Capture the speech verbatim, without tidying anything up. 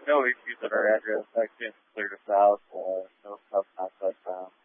no issues at our address. I can't clear us out. Uh, no tough contact found.